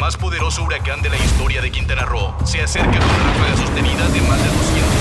más poderoso huracán de la historia de Quintana Roo se acerca con ráfagas sostenidas de más de 200